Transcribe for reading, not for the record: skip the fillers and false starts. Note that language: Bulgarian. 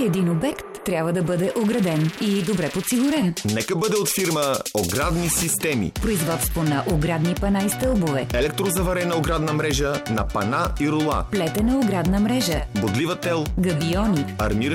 Всеки един обект трябва да бъде ограден и добре подсигурен. Нека бъде от фирма Оградни системи. Производство на оградни пана и стълбове. Електрозаварена оградна мрежа на пана и рула. Плетена оградна мрежа. Бодлива тел. Габиони. Армиращи